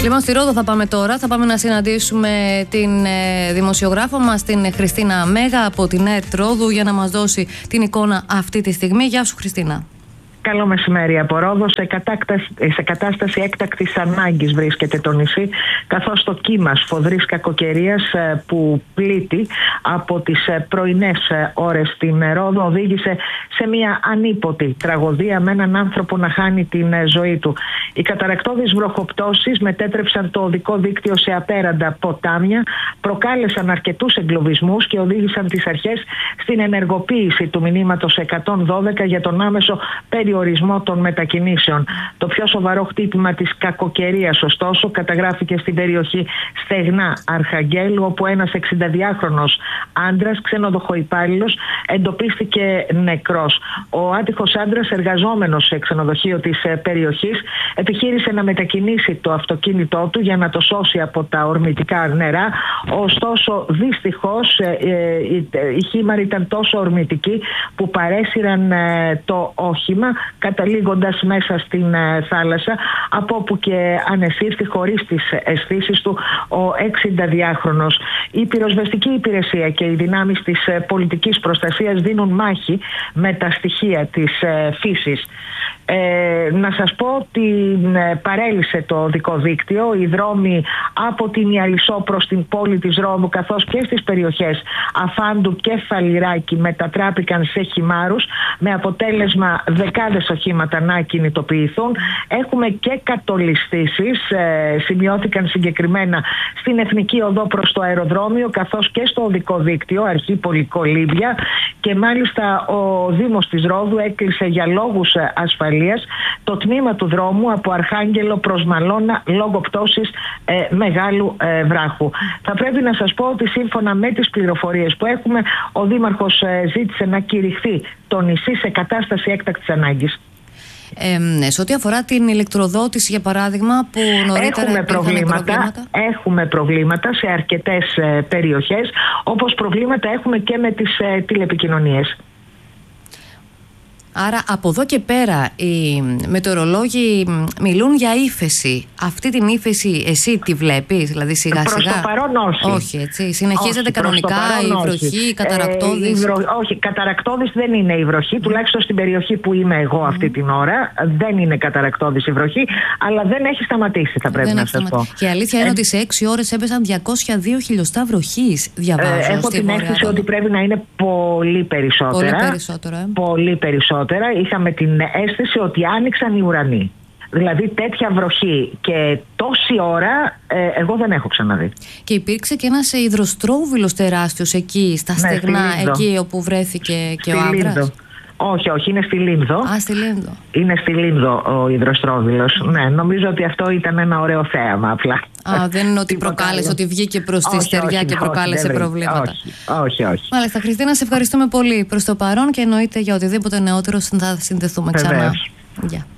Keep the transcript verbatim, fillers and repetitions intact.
Λοιπόν, στη Ρόδο θα πάμε τώρα. Θα πάμε να συναντήσουμε την ε, δημοσιογράφο μας, την Χριστίνα Μέγα από την ΕΡΤ Ρόδου, για να μας δώσει την εικόνα αυτή τη στιγμή. Γεια σου, Χριστίνα. Καλό μεσημέρι από Ρόδο. Σε, σε κατάσταση έκτακτης ανάγκης βρίσκεται το νησί, καθώς το κύμα σφοδρής κακοκαιρίας που πλήττει από τις πρωινές ώρες στην Ρόδο οδήγησε σε μια ανίποτη τραγωδία, με έναν άνθρωπο να χάνει την ζωή του. Οι καταρρακτώδεις βροχοπτώσεις μετέτρεψαν το οδικό δίκτυο σε απέραντα ποτάμια, προκάλεσαν αρκετούς εγκλωβισμούς και οδήγησαν τις αρχές στην ενεργοποίηση του μηνύματος εκατόν δώδεκα για τον άμεσο περιορισμό των μετακινήσεων. Το πιο σοβαρό χτύπημα της κακοκαιρίας, ωστόσο, καταγράφηκε στην περιοχή Στεγνά Αρχαγγέλου, όπου ένας εξηνταδυάχρονος άντρας, ξενοδοχοϊπάλληλος, εντοπίστηκε νεκρός. Ο άτυχος άντρας, εργαζόμενος σε ξενοδοχείο της περιοχής, επιχείρησε να μετακινήσει το αυτοκίνητό του για να το σώσει από τα ορμητικά νερά. Ωστόσο, δυστυχώς, η χήμαρη ήταν τόσο ορμητική που παρέσυραν το όχημα, καταλήγοντας μέσα στην θάλασσα, από όπου και ανεσύρθη χωρίς τις αισθήσεις του ο εξηνταδυάχρονος. Η πυροσβεστική υπηρεσία και οι δυνάμεις της πολιτικής προστασίας δίνουν μάχη με τα στοιχεία της φύσης. Ε, να σας πω ότι παρέλυσε το οδικό δίκτυο. Οι δρόμοι από την Ιαλισσό προς την πόλη της Ρόδου, καθώς και στις περιοχές Αφάντου και Φαλιράκη, μετατράπηκαν σε χυμάρους, με αποτέλεσμα δεκάδες οχήματα να κινητοποιηθούν. Έχουμε και κατολιστήσεις, ε, σημειώθηκαν συγκεκριμένα στην Εθνική Οδό προς το αεροδρόμιο, καθώς και στο οδικό δίκτυο Αρχίπολη Κολύμπια, και μάλιστα ο Δήμος της Ρόδου έκλεισε για λόγους ασφαλείας το τμήμα του δρόμου από Αρχάγγελο προς Μαλώνα λόγω πτώσης ε, μεγάλου ε, βράχου. Θα πρέπει να σας πω ότι σύμφωνα με τις πληροφορίες που έχουμε, ο Δήμαρχος ε, ζήτησε να κηρυχθεί το νησί σε κατάσταση έκτακτης ανάγκης. Ε, σε ό,τι αφορά την ηλεκτροδότηση, για παράδειγμα, που νωρίτερα έχουμε προβλήματα, προβλήματα. Έχουμε προβλήματα σε αρκετές ε, περιοχές, όπως προβλήματα έχουμε και με τις ε, τηλεπικοινωνίες. Άρα από εδώ και πέρα οι μετεωρολόγοι μιλούν για ύφεση. Αυτή την ύφεση εσύ τη βλέπεις, δηλαδή σιγά προς σιγά? Προς το παρόν όχι. Όχι, έτσι. Συνεχίζεται όχι, κανονικά η βροχή, η καταρρακτώδης? Ε, η βρο... Όχι, καταρρακτώδης δεν είναι η βροχή, mm. τουλάχιστον στην περιοχή που είμαι εγώ αυτή mm. την ώρα. Δεν είναι καταρρακτώδης η βροχή, αλλά δεν έχει σταματήσει, θα πρέπει δεν να σας πω. Και η αλήθεια ε... είναι ότι σε έξι ώρες έπεσαν διακόσια δύο χιλιοστά βροχής, διαβάζω. Ε, έχω την αίσθηση ότι πρέπει να είναι πολύ περισσότερα. Πολύ περισσότερο. Ε. Πολύ περισσότερο. Είχαμε την αίσθηση ότι άνοιξαν οι ουρανοί. Δηλαδή τέτοια βροχή και τόση ώρα ε, εγώ δεν έχω ξαναδεί. Και υπήρξε και ένας υδροστρόβιλος τεράστιος εκεί στα Στεγνά, ναι, εκεί όπου βρέθηκε και στη ο άντρας. Λίνδο. Όχι, όχι, είναι στη Λίνδο. Α, στη Λίνδο. Είναι στη Λίνδο ο υδροστρόβιλος. Mm. Ναι, νομίζω ότι αυτό ήταν ένα ωραίο θέαμα απλά. Α, δεν είναι ότι προκάλεσε, ότι βγήκε προς τη στεριά και προκάλεσε όχι, προβλήματα. Όχι, όχι, όχι. Μάλιστα, Χριστίνα, σε ευχαριστούμε πολύ προς το παρόν και εννοείται για οτιδήποτε νεότερο θα συνδεθούμε ξανά. Γεια.